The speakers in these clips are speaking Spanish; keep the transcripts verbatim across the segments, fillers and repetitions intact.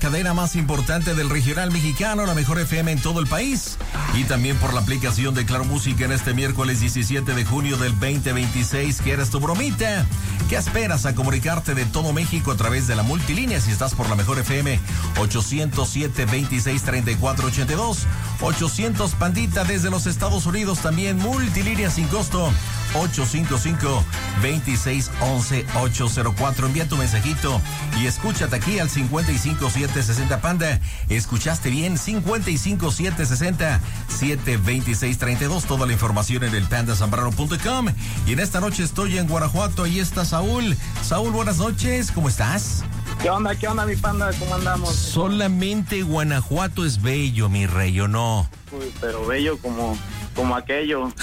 cadena más importante del regional mexicano, la mejor F M en todo el país, y también por la aplicación de Claro Música en este miércoles diecisiete de junio del veinte veintiséis. ¿Quieres tu bromita? ¿Qué esperas a comunicarte de todo México a través de la multilínea? Si estás por la mejor F M, ochocientos siete, veintiséis, treinta y cuatro ochenta y dos, ochocientos Pandita desde los Estados Unidos, también multilínea sin costo, ocho cinco cinco, veintiséis, once, ochocientos cuatro. Envía tu mensajito y escúchate aquí al cincuenta y cinco, siete sesenta Panda. ¿Escuchaste bien? cincuenta y cinco, siete sesenta, siete veintiséis, treinta y dos. Toda la información en el panda zambrano punto com. Y en esta noche estoy en Guanajuato. Ahí está Saúl. Saúl, buenas noches. ¿Cómo estás? ¿Qué onda? ¿Qué onda, mi panda? ¿Cómo andamos? Solamente Guanajuato es bello, mi rey, ¿o no? Uy, pero bello como... como aquello.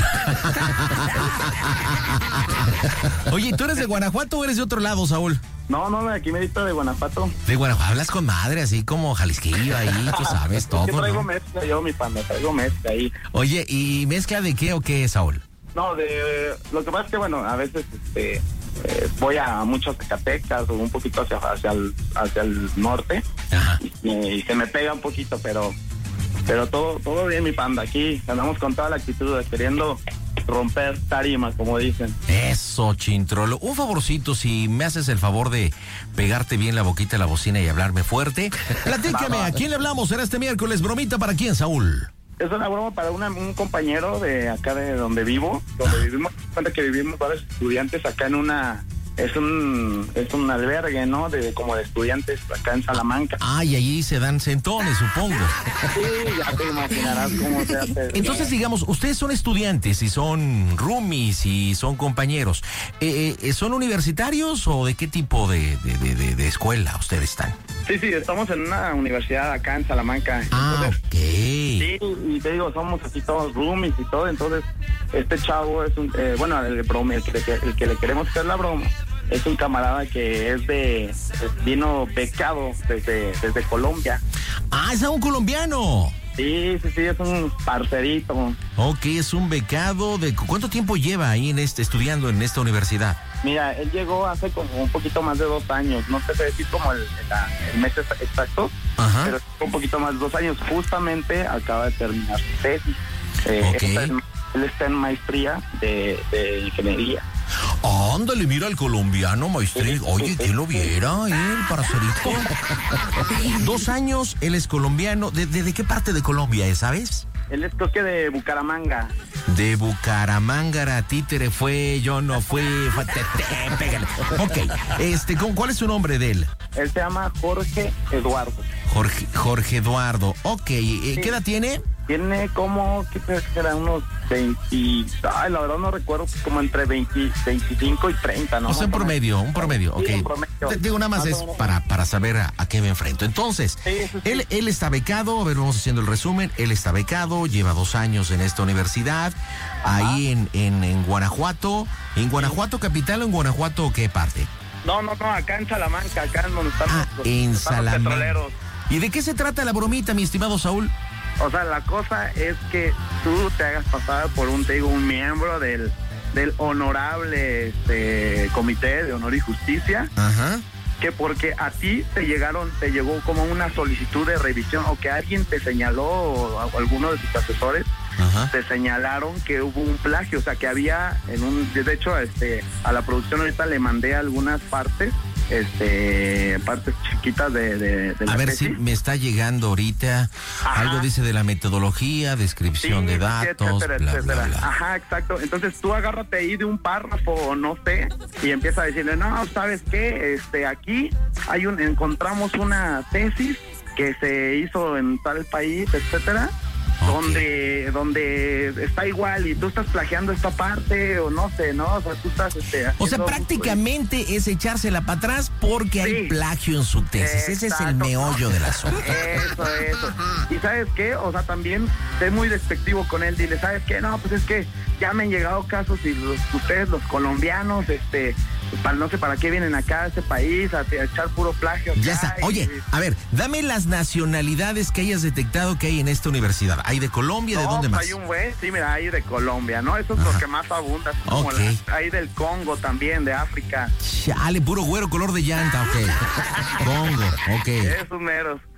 Oye, ¿tú eres de Guanajuato o eres de otro lado, Saúl? No, no, aquí me dicto de Guanajuato. De Guanajuato, hablas con madre, así como Jalisquillo ahí, tú sabes todo, es que traigo ¿no? mezcla yo, mi panda, traigo mezcla ahí. Oye, ¿y mezcla de qué o qué, Saúl? No, de... lo que pasa es que, bueno, a veces, este... Eh, voy a muchos Zacatecas o un poquito hacia, hacia, el, hacia el norte. Ajá. Y, y se me pega un poquito, pero... Pero todo todo bien, mi panda. Aquí andamos con toda la actitud, queriendo romper tarimas, como dicen. Eso, Chintrolo. Un favorcito, si me haces el favor de pegarte bien la boquita a la bocina y hablarme fuerte. Platícame, ¿a quién le hablamos? ¿Será este miércoles? ¿Bromita para quién, Saúl? Es una broma para una, un compañero de acá de donde vivo, donde vivimos. Cuenta que vivimos varios estudiantes acá en una... Es un es un albergue, ¿no? De como de estudiantes acá en Salamanca. Ah, y allí se dan centones, supongo. Sí, ya te imaginarás cómo se hace. Entonces, digamos, ustedes son estudiantes y son roomies y son compañeros. Eh, eh, ¿Son universitarios o de qué tipo de, de, de, de, de escuela ustedes están? Sí, sí, estamos en una universidad acá en Salamanca. Ah, entonces, ok. Sí, y te digo, somos así todos roomies y todo, entonces este chavo es un, eh, bueno, el, broma, el, que le, el que le queremos hacer la broma, es un camarada que es de, vino becado desde, desde Colombia. Ah, es un colombiano. Sí, sí, sí, es un parcerito. Ok, es un becado de... ¿Cuánto tiempo lleva ahí en este, estudiando en esta universidad? Mira, él llegó hace como un poquito más de dos años, no te sé decir como el, el, el mes exacto, Ajá. pero un poquito más de dos años. Justamente acaba de terminar su tesis. Eh, Ok. está en, él está en maestría de, de ingeniería. Ándale, mira al colombiano, maestría. Oye, ¿quién lo viera, eh, el parcerito? Dos años, él es colombiano. ¿De, de, de qué parte de Colombia es, sabes? Él es creo que de Bucaramanga. De Bucaramanga, títere fue, yo no fui, fue, te, te, pégale. Ok, este, ¿con, ¿cuál es su nombre de él? Él se llama Jorge Eduardo. Jorge, Jorge Eduardo. Ok, eh, ¿qué edad tiene? Tiene como, ¿qué crees que era? Unos veinte, ay, la verdad no recuerdo, como entre veinte, veinticinco y treinta, ¿no? O sea, un promedio, un promedio, ok. Sí, un promedio. Te digo, nada más es para, para saber a, a qué me enfrento. Entonces, Sí, sí, sí. Él, él está becado, a ver, vamos haciendo el resumen. Él está becado, lleva dos años en esta universidad, ahí en, en, en Guanajuato. ¿En Guanajuato capital o en Guanajuato qué parte? No, no, no, acá en Salamanca, acá en donde están Ah, los, en están los Salamanca. petroleros. ¿Y de qué se trata la bromita, mi estimado Saúl? O sea, la cosa es que tú te hagas pasar por un, te digo, un miembro del, del honorable este, Comité de Honor y Justicia, Ajá. que porque a ti te llegaron, te llegó como una solicitud de revisión o que alguien te señaló o, o alguno de tus asesores Ajá. te señalaron que hubo un plagio, o sea, que había en un, de hecho, este, a la producción ahorita le mandé algunas partes, este, partes chiquitas de, de, de la A ver tesis. si me está llegando ahorita. Ajá. Algo dice de la metodología, descripción Sí, de sí, datos, etcétera, bla, etcétera. bla, bla. Ajá, exacto. Entonces tú agárrate ahí de un párrafo o no sé y empieza a decirle, no, ¿sabes qué? Este, aquí hay un, encontramos una tesis que se hizo en tal país, etcétera. Ok. Donde, donde está igual y tú estás plagiando esta parte o no sé, ¿no? O sea, tú estás este, O sea, haciendo- prácticamente es echársela para atrás porque hay Sí. plagio en su tesis. Ese es el Exacto. meollo del asunto. Eso, eso. Y ¿sabes qué? O sea, también sé muy despectivo con él. Dile, ¿sabes qué? No, pues es que ya me han llegado casos y los, ustedes, los colombianos, este, para, no sé para qué vienen acá a este país a, a echar puro plagio. Ya está. Y, Oye, a ver, dame las nacionalidades que hayas detectado que hay en esta universidad. ¿Hay de Colombia? No, ¿De dónde más? Hay un buen, sí, mira, hay de Colombia, ¿no? Eso es Ajá. lo que más abunda. Como Okay. la, hay del Congo también, de África. Chale, puro güero color de llanta, ok. Congo, ok. Esos meros.